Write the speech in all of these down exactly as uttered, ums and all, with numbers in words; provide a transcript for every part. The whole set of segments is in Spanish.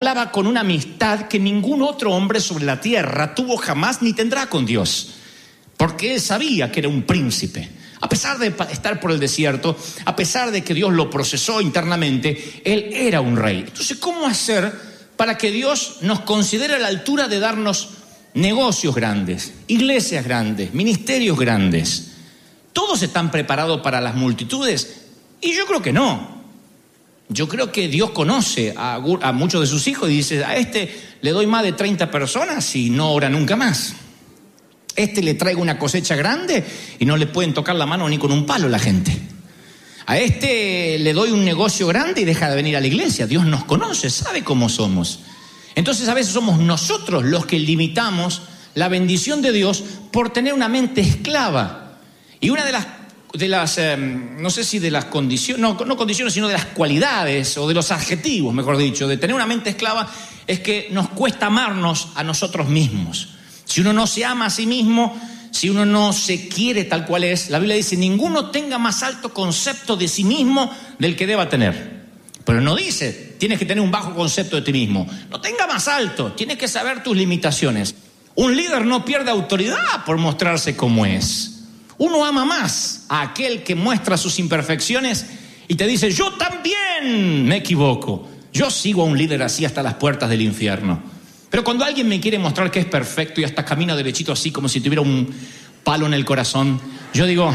hablaba con una amistad que ningún otro hombre sobre la tierra tuvo jamás ni tendrá con Dios, porque él sabía que era un príncipe. A pesar de estar por el desierto, a pesar de que Dios lo procesó internamente, él era un rey. Entonces, ¿cómo hacer para que Dios nos considere a la altura de darnos negocios grandes, iglesias grandes, ministerios grandes? ¿Todos están preparados para las multitudes? Y yo creo que no. Yo creo que Dios conoce a, a muchos de sus hijos y dice, a este le doy más de treinta personas y no ora nunca más. Este le traigo una cosecha grande y no le pueden tocar la mano ni con un palo la gente. A este le doy un negocio grande y deja de venir a la iglesia. Dios nos conoce, sabe cómo somos. Entonces a veces somos nosotros los que limitamos la bendición de Dios por tener una mente esclava. Y una de las, de las eh, no sé si de las condiciones, no, no condiciones, sino de las cualidades o de los adjetivos, mejor dicho, de tener una mente esclava es que nos cuesta amarnos a nosotros mismos. Si uno no se ama a sí mismo, si uno no se quiere tal cual es, la Biblia dice, ninguno tenga más alto concepto de sí mismo del que deba tener. Pero no dice, tienes que tener un bajo concepto de ti mismo. No tenga más alto, tienes que saber tus limitaciones. Un líder no pierde autoridad por mostrarse como es. Uno ama más a aquel que muestra sus imperfecciones y te dice, yo también me equivoco. Yo sigo a un líder así hasta las puertas del infierno. Pero cuando alguien me quiere mostrar que es perfecto y hasta camina derechito así como si tuviera un palo en el corazón, yo digo,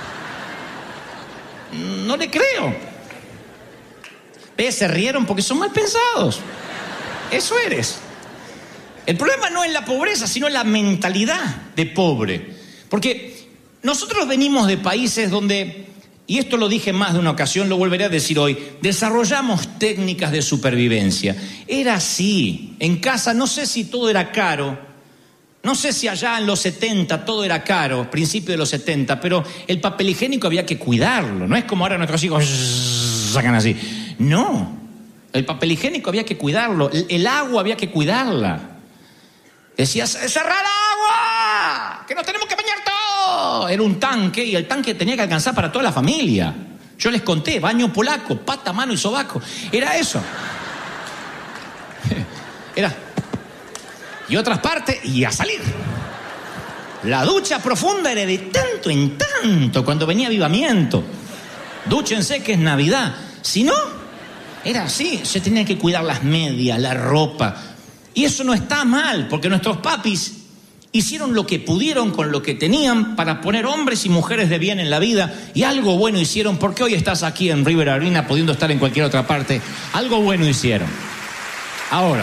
no le creo. ¿Ves? Se rieron porque son mal pensados. Eso eres. El problema no es la pobreza, sino la mentalidad de pobre. Porque nosotros venimos de países donde, y esto lo dije más de una ocasión, lo volveré a decir hoy, desarrollamos técnicas de supervivencia. Era así. En casa no sé si todo era caro, no sé si allá en los setenta todo era caro, principio de los setenta, pero el papel higiénico había que cuidarlo. No es como ahora nuestros hijos sacan así. No, el papel higiénico había que cuidarlo, el, el agua había que cuidarla. Decías, ¡cerrar agua! ¡Que nos tenemos que bañar todos! Era un tanque y el tanque tenía que alcanzar para toda la familia. Yo les conté, baño polaco, pata, mano y sobaco. Era eso. Era. Y otras partes, y a salir. La ducha profunda era de tanto en tanto cuando venía avivamiento. Dúchense que es Navidad. Si no, era así. Se tenían que cuidar las medias, la ropa. Y eso no está mal, porque nuestros papis hicieron lo que pudieron con lo que tenían para poner hombres y mujeres de bien en la vida, y algo bueno hicieron, porque hoy estás aquí en River Arena pudiendo estar en cualquier otra parte. Algo bueno hicieron. Ahora,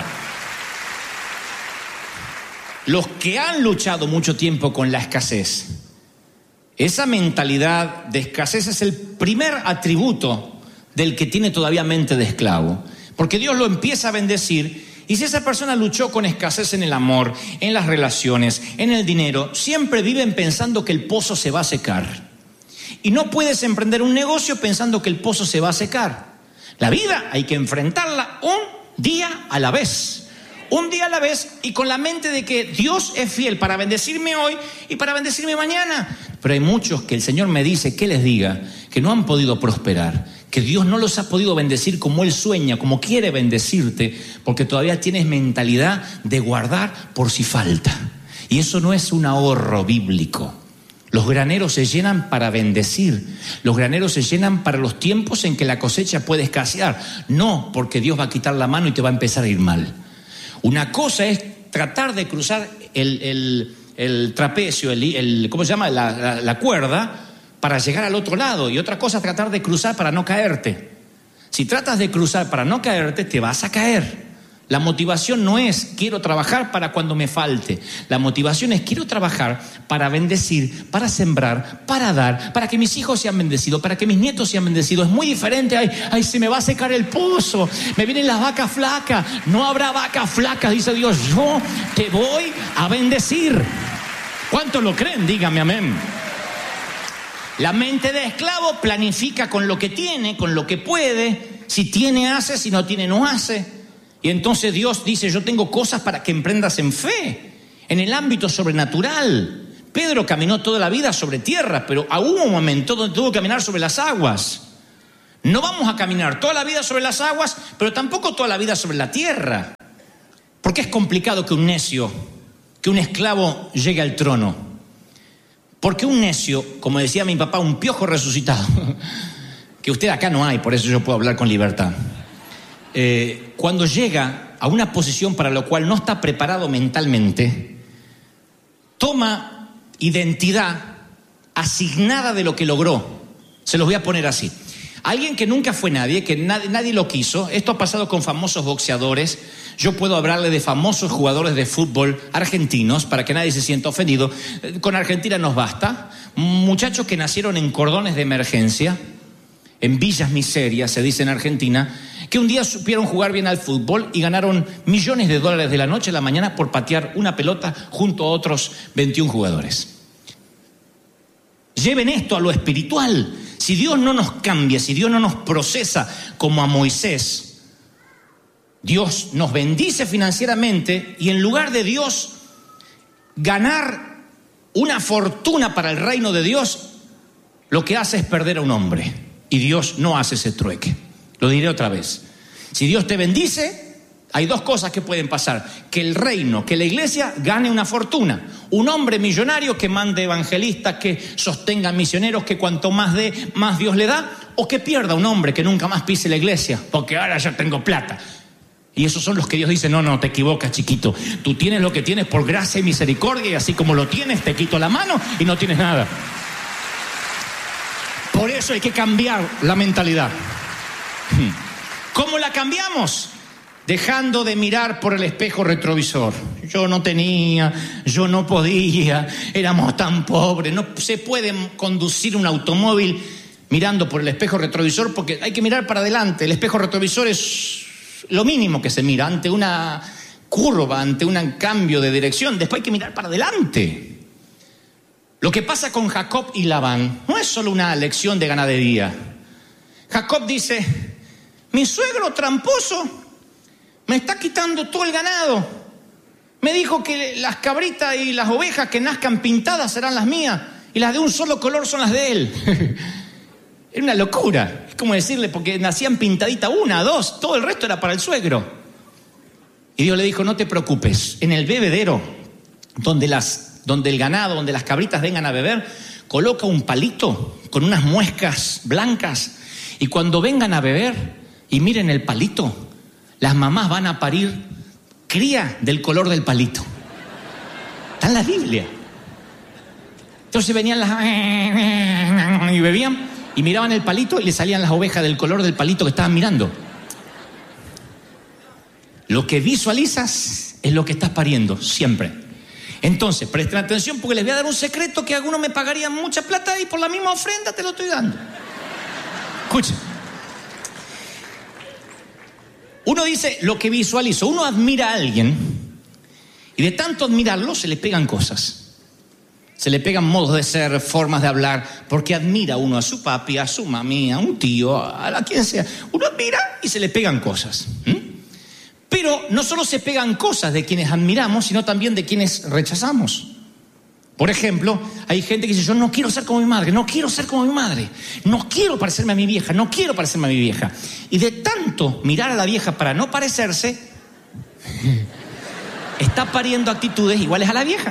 los que han luchado mucho tiempo con la escasez, esa mentalidad de escasez es el primer atributo del que tiene todavía mente de esclavo, porque Dios lo empieza a bendecir. Y si esa persona luchó con escasez en el amor, en las relaciones, en el dinero, siempre viven pensando que el pozo se va a secar. Y no puedes emprender un negocio pensando que el pozo se va a secar. La vida hay que enfrentarla un día a la vez. Un día a la vez y con la mente de que Dios es fiel para bendecirme hoy y para bendecirme mañana. Pero hay muchos que el Señor me dice que les diga que no han podido prosperar, que Dios no los ha podido bendecir como Él sueña, como quiere bendecirte, porque todavía tienes mentalidad de guardar por si falta. Y eso no es un ahorro bíblico. Los graneros se llenan para bendecir. Los graneros se llenan para los tiempos en que la cosecha puede escasear. No porque Dios va a quitar la mano y te va a empezar a ir mal. Una cosa es tratar de cruzar el, el, el trapecio, el, el, ¿cómo se llama? La, la, la cuerda, para llegar al otro lado, y otra cosa es tratar de cruzar para no caerte. Si tratas de cruzar para no caerte, te vas a caer. La motivación no es quiero trabajar para cuando me falte. La motivación es quiero trabajar para bendecir, para sembrar, para dar, para que mis hijos sean bendecidos, para que mis nietos sean bendecidos. Es muy diferente. Ay, ay, se me va a secar el pozo, me vienen las vacas flacas. No habrá vacas flacas, dice Dios. Yo te voy a bendecir. ¿Cuántos lo creen? Dígame amén. La mente de esclavo planifica con lo que tiene, con lo que puede. Si tiene, hace. Si no tiene, no hace. Y entonces Dios dice, yo tengo cosas para que emprendas en fe, en el ámbito sobrenatural. Pedro caminó toda la vida sobre tierra, pero hubo un momento donde tuvo que caminar sobre las aguas. No vamos a caminar toda la vida sobre las aguas, pero tampoco toda la vida sobre la tierra. ¿Por qué es complicado que un necio, que un esclavo llegue al trono? Porque un necio, como decía mi papá, un piojo resucitado, que usted acá no hay, por eso yo puedo hablar con libertad, eh, cuando llega a una posición para la cual no está preparado mentalmente, toma identidad asignada de lo que logró. Se los voy a poner así. Alguien que nunca fue nadie, que nadie, nadie lo quiso. Esto ha pasado con famosos boxeadores. Yo puedo hablarle de famosos jugadores de fútbol argentinos para que nadie se sienta ofendido. Con Argentina nos basta. Muchachos que nacieron en cordones de emergencia, en villas miserias, se dice en Argentina, que un día supieron jugar bien al fútbol y ganaron millones de dólares de la noche a la mañana por patear una pelota junto a otros veintiún jugadores. Lleven esto a lo espiritual. Si Dios no nos cambia, si Dios no nos procesa como a Moisés, Dios nos bendice financieramente y en lugar de Dios ganar una fortuna para el reino de Dios, lo que hace es perder a un hombre. Y Dios no hace ese trueque. Lo diré otra vez. Si Dios te bendice, hay dos cosas que pueden pasar: que el reino, que la iglesia gane una fortuna, un hombre millonario que mande evangelistas, que sostenga misioneros, que cuanto más dé, más Dios le da, o que pierda un hombre que nunca más pise la iglesia, porque ahora ya tengo plata. Y esos son los que Dios dice: no, no, te equivocas, chiquito, tú tienes lo que tienes por gracia y misericordia, y así como lo tienes, te quito la mano y no tienes nada. Por eso hay que cambiar la mentalidad. ¿Cómo la cambiamos? Dejando de mirar por el espejo retrovisor. Yo no tenía, yo no podía, éramos tan pobres. No se puede conducir un automóvil mirando por el espejo retrovisor porque hay que mirar para adelante. El espejo retrovisor es lo mínimo que se mira ante una curva, ante un cambio de dirección. Después hay que mirar para adelante. Lo que pasa con Jacob y Labán no es solo una lección de ganadería. Jacob dice: mi suegro tramposo me está quitando todo el ganado. Me dijo que las cabritas y las ovejas que nazcan pintadas serán las mías y las de un solo color son las de él. Era una locura. Es como decirle, porque nacían pintaditas una, dos, todo el resto era para el suegro. Y Dios le dijo: no te preocupes, en el bebedero donde, las, donde el ganado, donde las cabritas vengan a beber, coloca un palito con unas muescas blancas y cuando vengan a beber y miren el palito, las mamás van a parir cría del color del palito. Está en la Biblia. Entonces venían las... y bebían y miraban el palito y le salían las ovejas del color del palito que estaban mirando. Lo que visualizas es lo que estás pariendo, siempre. Entonces, presten atención porque les voy a dar un secreto que algunos me pagarían mucha plata y por la misma ofrenda te lo estoy dando. Escuchen. Uno dice lo que visualizo. Uno admira a alguien y de tanto admirarlo se le pegan cosas. Se le pegan modos de ser, formas de hablar, porque admira uno a su papi, a su mami, a un tío, a, a quien sea. Uno admira y se le pegan cosas. ¿Mm? Pero no solo se pegan cosas de quienes admiramos, sino también de quienes rechazamos. Por ejemplo, hay gente que dice: yo no quiero ser como mi madre, no quiero ser como mi madre, no quiero parecerme a mi vieja, no quiero parecerme a mi vieja. Y de tanto mirar a la vieja para no parecerse, está pariendo actitudes iguales a la vieja.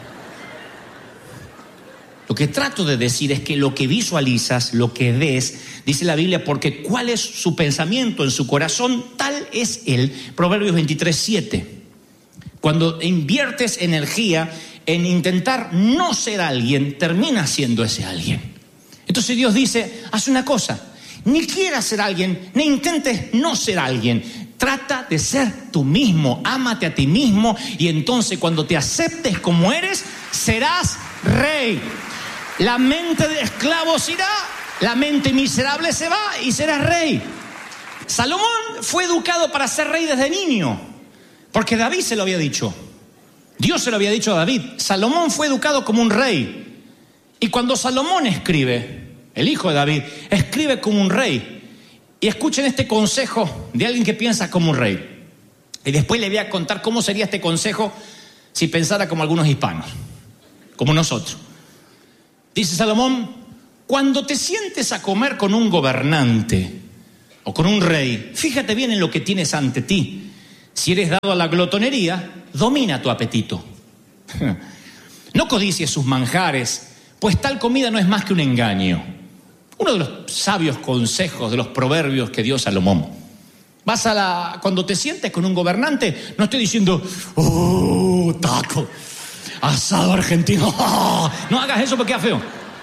Lo que trato de decir es que lo que visualizas, lo que ves, dice la Biblia, porque cuál es su pensamiento en su corazón, tal es él. Proverbios veintitrés, siete. Cuando inviertes energía en intentar no ser alguien, terminas siendo ese alguien. Entonces Dios dice: haz una cosa, ni quieras ser alguien, ni intentes no ser alguien. Trata de ser tú mismo, ámate a ti mismo, y entonces cuando te aceptes como eres, serás rey. La mente de esclavo se irá, la mente miserable se va y serás rey. Salomón fue educado para ser rey desde niño, porque David se lo había dicho. Dios se lo había dicho a David. Salomón fue educado como un rey. Y cuando Salomón escribe, el hijo de David, escribe como un rey. Y escuchen este consejo de alguien que piensa como un rey. Y después le voy a contar cómo sería este consejo si pensara como algunos hispanos, como nosotros. Dice Salomón: cuando te sientes a comer con un gobernante o con un rey, fíjate bien en lo que tienes ante ti. Si eres dado a la glotonería, domina tu apetito. No codicies sus manjares, pues tal comida no es más que un engaño. Uno de los sabios consejos de los proverbios que dio Salomón. Vas a la, cuando te sientes con un gobernante, no estoy diciendo, oh, taco, asado argentino, oh. No hagas eso porque queda feo.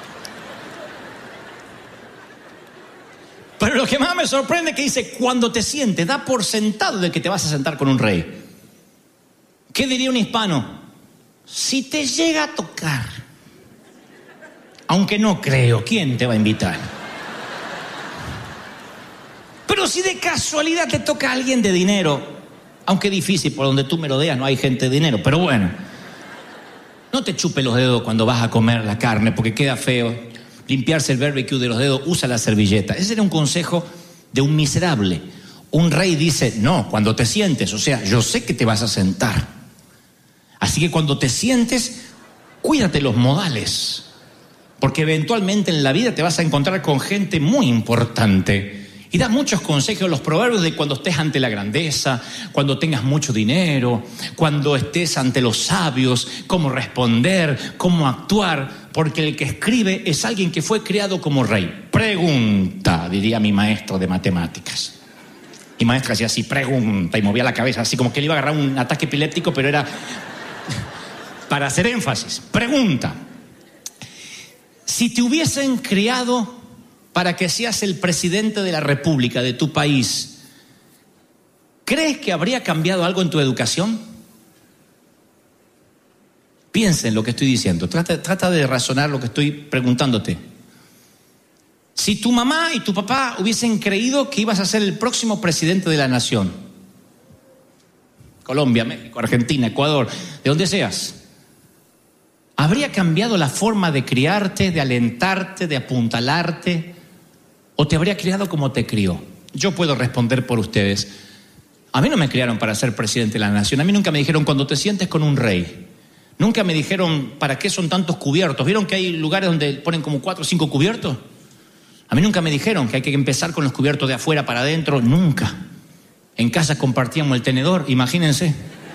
Pero lo que más me sorprende es que dice, cuando te sientes, da por sentado de que te vas a sentar con un rey. ¿Qué diría un hispano? Si te llega a tocar, aunque no creo, ¿quién te va a invitar? Pero si de casualidad te toca a alguien de dinero, aunque difícil, por donde tú merodeas no hay gente de dinero, pero bueno, no te chupe los dedos cuando vas a comer la carne porque queda feo. Limpiarse el barbecue de los dedos, usa la servilleta. Ese era un consejo de un miserable. Un rey dice, no, cuando te sientes, o sea, yo sé que te vas a sentar. Así que cuando te sientes, cuídate los modales. Porque eventualmente en la vida te vas a encontrar con gente muy importante. Y da muchos consejos, los proverbios de cuando estés ante la grandeza, cuando tengas mucho dinero, cuando estés ante los sabios, cómo responder, cómo actuar, porque el que escribe es alguien que fue criado como rey. Pregunta, diría mi maestro de matemáticas. Mi maestra hacía así, pregunta, y movía la cabeza así como que le iba a agarrar un ataque epiléptico, pero era para hacer énfasis. Pregunta, si te hubiesen criado para que seas el presidente de la República de tu país, ¿crees que habría cambiado algo en tu educación? Piensa en lo que estoy diciendo, trata, trata de razonar lo que estoy preguntándote. Si tu mamá y tu papá hubiesen creído que ibas a ser el próximo presidente de la nación, Colombia, México, Argentina, Ecuador, de donde seas, ¿habría cambiado la forma de criarte, de alentarte, de apuntalarte? ¿O te habría criado como te crió? Yo puedo responder por ustedes. A mí no me criaron para ser presidente de la nación. A mí nunca me dijeron, cuando te sientes con un rey. Nunca me dijeron, ¿para qué son tantos cubiertos? ¿Vieron que hay lugares donde ponen como cuatro o cinco cubiertos? A mí nunca me dijeron que hay que empezar con los cubiertos de afuera para adentro. Nunca. En casa compartíamos el tenedor, imagínense.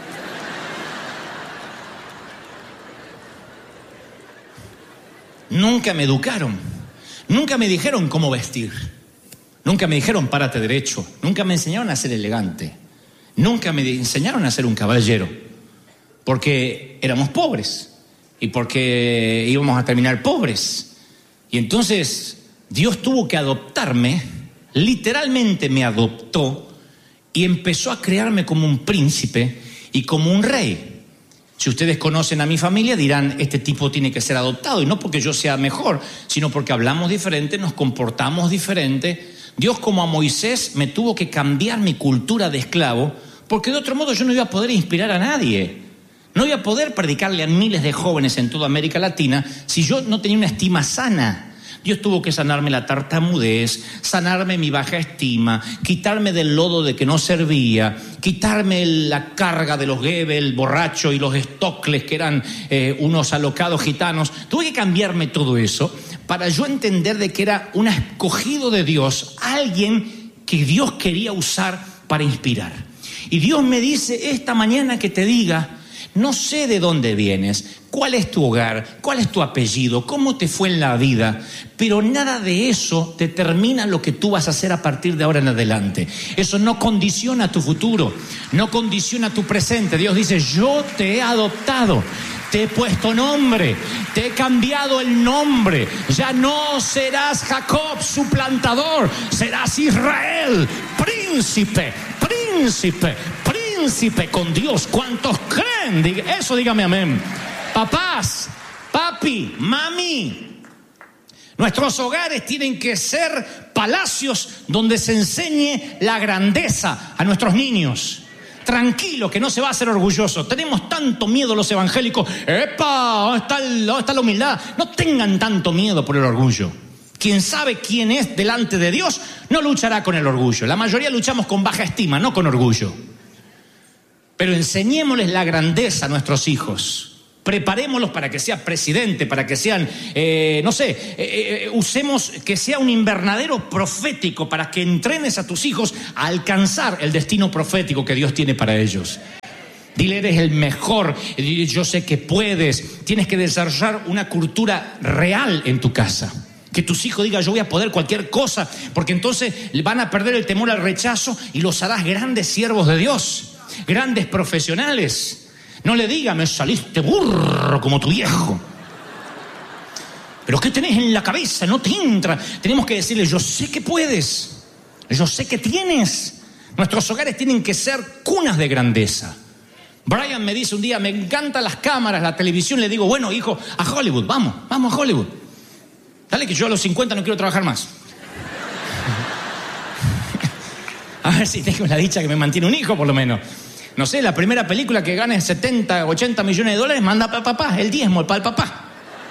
Nunca me educaron. Nunca me dijeron cómo vestir. Nunca me dijeron párate derecho. Nunca me enseñaron a ser elegante. Nunca me enseñaron a ser un caballero. Porque éramos pobres. Y porque íbamos a terminar pobres. Y entonces Dios tuvo que adoptarme. Literalmente me adoptó. Y empezó a crearme como un príncipe y como un rey. Si ustedes conocen a mi familia dirán, este tipo tiene que ser adoptado, y no porque yo sea mejor, sino porque hablamos diferente, nos comportamos diferente. Dios, como a Moisés, me tuvo que cambiar mi cultura de esclavo, porque de otro modo yo no iba a poder inspirar a nadie. No iba a poder predicarle a miles de jóvenes en toda América Latina si yo no tenía una estima sana. Dios tuvo que sanarme la tartamudez, sanarme mi baja estima, quitarme del lodo de que no servía, quitarme la carga de los Goebbels, borracho, y los Stokles, que eran eh, unos alocados gitanos. Tuve que cambiarme todo eso para yo entender de que era un escogido de Dios, alguien que Dios quería usar para inspirar. Y Dios me dice esta mañana que te diga, no sé de dónde vienes, cuál es tu hogar, cuál es tu apellido, cómo te fue en la vida, pero nada de eso determina lo que tú vas a hacer a partir de ahora en adelante. Eso no condiciona tu futuro, no condiciona tu presente. Dios dice, yo te he adoptado, te he puesto nombre, te he cambiado el nombre. Ya no serás Jacob, suplantador, serás Israel, príncipe, príncipe, príncipe con Dios. ¿Cuántos creen? Eso dígame amén. Papás, papi, mami, nuestros hogares tienen que ser palacios donde se enseñe la grandeza a nuestros niños. Tranquilo, que no se va a hacer orgulloso. Tenemos tanto miedo los evangélicos. ¡Epa! ¿Dónde está, el, dónde está la humildad? No tengan tanto miedo por el orgullo. Quien sabe quién es delante de Dios no luchará con el orgullo. La mayoría luchamos con baja estima, no con orgullo. Pero enseñémosles la grandeza a nuestros hijos. Preparémoslos para que sea presidente, para que sean, eh, no sé, eh, eh, usemos que sea un invernadero profético para que entrenes a tus hijos a alcanzar el destino profético que Dios tiene para ellos. Dile, eres el mejor, yo sé que puedes. Tienes que desarrollar una cultura real en tu casa. Que tus hijos digan, yo voy a poder cualquier cosa, porque entonces van a perder el temor al rechazo y los harás grandes siervos de Dios, grandes profesionales. No le diga, me saliste burro como tu viejo. ¿Pero qué tenés en la cabeza? No te entra. Tenemos que decirle, yo sé que puedes, yo sé que tienes. Nuestros hogares tienen que ser cunas de grandeza. Brian me dice un día, me encantan las cámaras, la televisión. Le digo, bueno, hijo, a Hollywood, vamos, vamos a Hollywood. Dale que yo a los cincuenta no quiero trabajar más. A ver si tengo la dicha que me mantiene un hijo, por lo menos. No sé, la primera película que gane setenta, ochenta millones de dólares, manda para el papá, el diezmo, para el papá.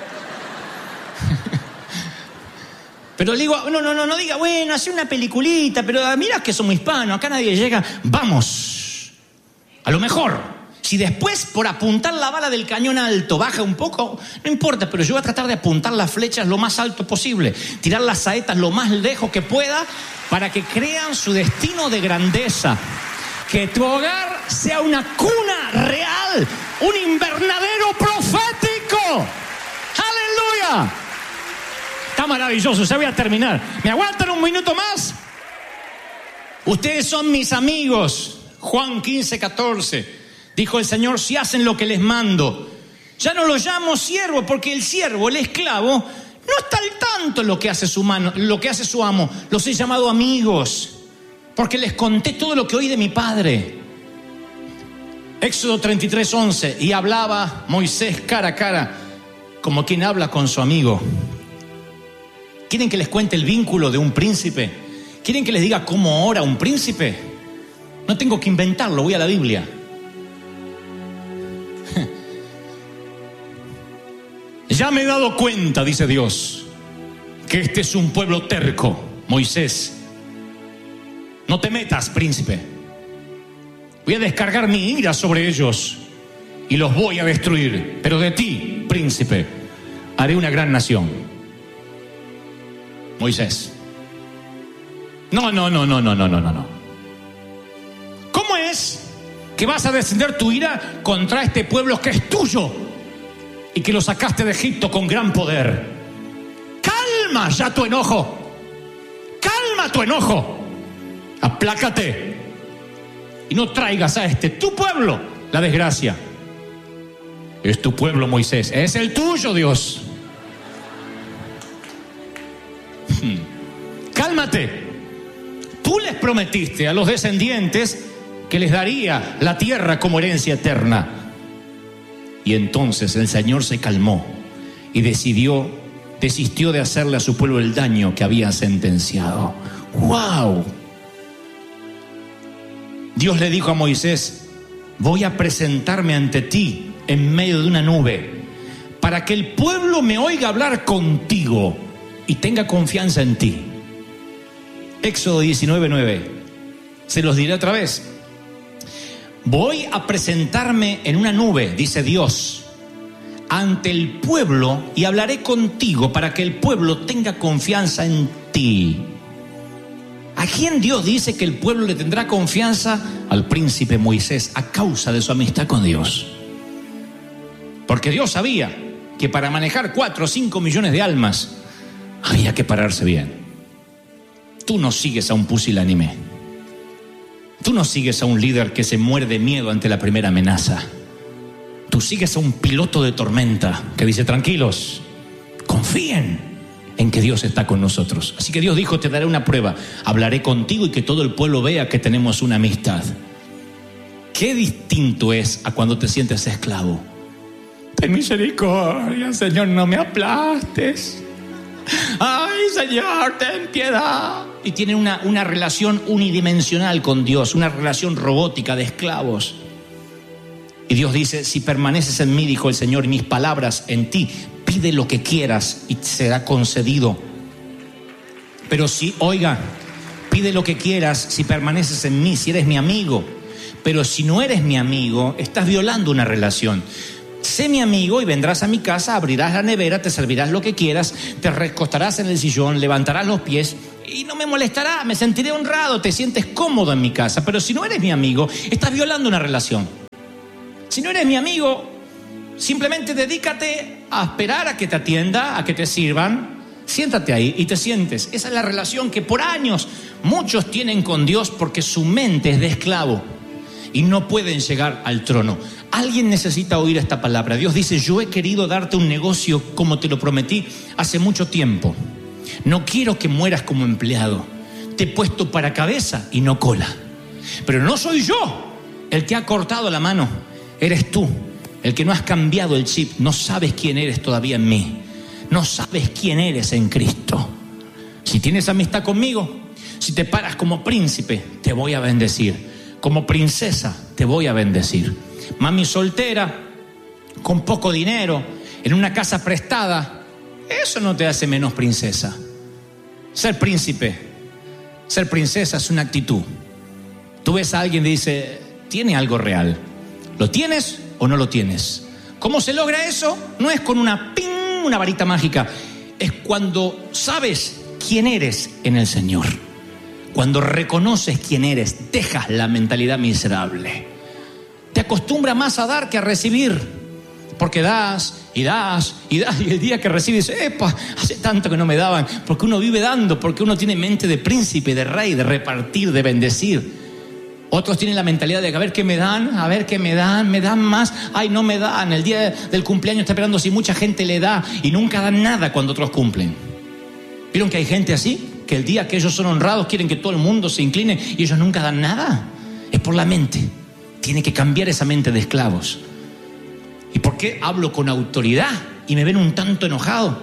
Pero le digo, no, no, no, no diga, bueno, hace una peliculita, pero mirá que somos hispanos, acá nadie llega. Vamos, a lo mejor. Si después, por apuntar la bala del cañón alto, baja un poco, no importa, pero yo voy a tratar de apuntar las flechas lo más alto posible, tirar las saetas lo más lejos que pueda, para que crean su destino de grandeza. Que tu hogar sea una cuna real, un invernadero profético. ¡Aleluya! Está maravilloso, ya voy a terminar. ¿Me aguantan un minuto más? Ustedes son mis amigos. Juan quince, catorce. Dijo el Señor, si hacen lo que les mando. Ya no los llamo siervo, porque el siervo, el esclavo, no está al tanto en lo que hace su mano, lo que hace su amo. Los he llamado amigos, porque les conté todo lo que oí de mi Padre. Éxodo treinta y tres, once. Y hablaba Moisés cara a cara, como quien habla con su amigo. ¿Quieren que les cuente el vínculo de un príncipe? ¿Quieren que les diga cómo ora un príncipe? No tengo que inventarlo, voy a la Biblia. Ya me he dado cuenta, dice Dios, que este es un pueblo terco, Moisés. No te metas, príncipe. Voy a descargar mi ira sobre ellos y los voy a destruir. Pero de ti, príncipe, haré una gran nación. Moisés. No, no, no, no, no, no, no, no. ¿Cómo es que vas a descender tu ira contra este pueblo que es tuyo y que lo sacaste de Egipto con gran poder? Calma ya tu enojo. Calma tu enojo. Aplácate y no traigas a este tu pueblo la desgracia. Es tu pueblo, Moisés, es el tuyo, Dios. Hmm. Cálmate. Tú les prometiste a los descendientes que les daría la tierra como herencia eterna. Y entonces el Señor se calmó y decidió, desistió de hacerle a su pueblo el daño que había sentenciado. ¡Wow! Dios le dijo a Moisés, voy a presentarme ante ti en medio de una nube para que el pueblo me oiga hablar contigo y tenga confianza en ti. Éxodo diecinueve, nueve. Se los diré otra vez. Voy a presentarme en una nube, dice Dios, ante el pueblo y hablaré contigo para que el pueblo tenga confianza en ti. ¿A quién Dios dice que el pueblo le tendrá confianza? Al príncipe Moisés, a causa de su amistad con Dios. Porque Dios sabía que para manejar cuatro o cinco millones de almas había que pararse bien. Tú no sigues a un pusilánime. Tú no sigues a un líder que se muere de miedo ante la primera amenaza. Tú sigues a un piloto de tormenta que dice, tranquilos, confíen en que Dios está con nosotros. Así que Dios dijo, te daré una prueba, hablaré contigo y que todo el pueblo vea que tenemos una amistad. Qué distinto es a cuando te sientes esclavo. Ten misericordia, Señor, no me aplastes. Ay, Señor, ten piedad. Y tienen una, una relación unidimensional con Dios, una relación robótica de esclavos. Y Dios dice, si permaneces en mí, dijo el Señor, y mis palabras en ti, pide lo que quieras y será concedido. Pero si, oiga, pide lo que quieras si permaneces en mí, si eres mi amigo. Pero si no eres mi amigo, estás violando una relación. Sé mi amigo y vendrás a mi casa, abrirás la nevera, te servirás lo que quieras, te recostarás en el sillón, levantarás los pies y no me molestará, me sentiré honrado, te sientes cómodo en mi casa. Pero si no eres mi amigo, estás violando una relación. Si no eres mi amigo, simplemente dedícate a esperar a que te atienda, a que te sirvan. Siéntate ahí y te sientes. Esa es la relación que por años muchos tienen con Dios porque su mente es de esclavo y no pueden llegar al trono. Alguien necesita oír esta palabra. Dios dice: yo he querido darte un negocio como te lo prometí hace mucho tiempo. No quiero que mueras como empleado. Te he puesto para cabeza y no cola. Pero no soy yo el que ha cortado la mano. Eres tú, el que no has cambiado el chip. No sabes quién eres todavía en mí. No sabes quién eres en Cristo. Si tienes amistad conmigo, si te paras como príncipe, te voy a bendecir. Como princesa, te voy a bendecir. Mami soltera, con poco dinero, en una casa prestada, eso no te hace menos princesa. Ser príncipe, ser princesa es una actitud. Tú ves a alguien y dice: tiene algo real. ¿Lo tienes o no lo tienes? ¿Cómo se logra eso? No es con una ping, una varita mágica. Es cuando sabes quién eres en el Señor. Cuando reconoces quién eres, dejas la mentalidad miserable. Te acostumbras más a dar que a recibir. Porque das y das y das. Y el día que recibes, ¡epa! Hace tanto que no me daban. Porque uno vive dando, porque uno tiene mente de príncipe, de rey, de repartir, de bendecir. Otros tienen la mentalidad de a ver qué me dan, a ver qué me dan, me dan más, ay no me dan, el día del cumpleaños está esperando si mucha gente le da y nunca dan nada cuando otros cumplen. ¿Vieron que hay gente así? Que el día que ellos son honrados quieren que todo el mundo se incline y ellos nunca dan nada. Es por la mente. Tiene que cambiar esa mente de esclavos. ¿Y por qué hablo con autoridad y me ven un tanto enojado?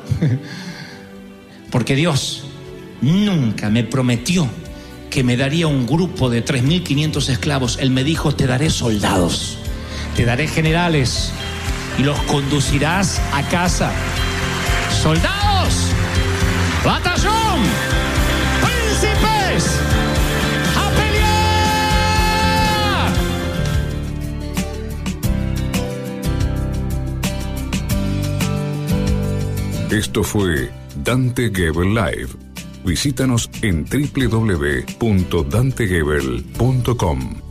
Porque Dios nunca me prometió que me daría un grupo de tres mil quinientos esclavos. Él me dijo: te daré soldados, te daré generales y los conducirás a casa. ¡Soldados! ¡Batallón! ¡Príncipes! ¡A pelear! Esto fue Dante Gebel Live. Visítanos en doble u doble u doble u punto dante gebel punto com.